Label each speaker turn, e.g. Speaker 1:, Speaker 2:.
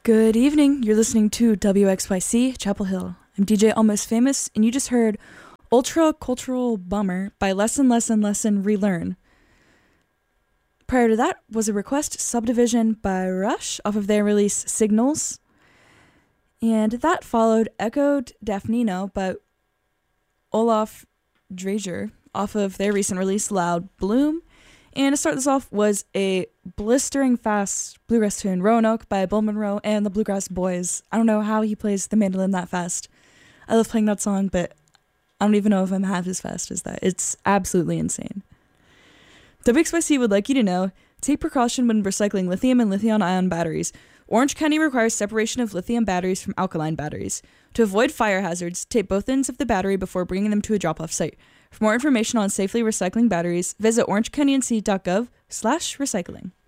Speaker 1: Good evening. You're listening to WXYC Chapel Hill. I'm DJ Almost Famous, and you just heard Ultra Cultural Bummer by Lesson, Relearn. Prior to that was a request Subdivision by Rush off of their release Signals. And that followed Echoed Daphne by Olaf Drager off of their recent release Loud Bloom. And to start this off was a blistering fast bluegrass tune, Roanoke by Bill Monroe and the Bluegrass Boys. I don't know how he plays the mandolin that fast. I love playing that song, but I don't even know if I'm half as fast as that. It's absolutely insane. WXYC would like you to know, take precaution when recycling lithium and lithium-ion batteries. Orange County requires separation of lithium batteries from alkaline batteries. To avoid fire hazards, tape both ends of the battery before bringing them to a drop-off site. For more information on safely recycling batteries, visit orangecountync.gov/recycling.